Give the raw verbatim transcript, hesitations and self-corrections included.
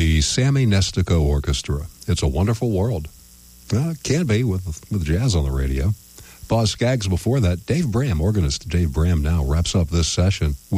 the Sammy Nestico Orchestra. It's a wonderful world. Well, it can be with, with jazz on the radio. Boz Scaggs before that. Dave Bram, organist Dave Bram now, wraps up this session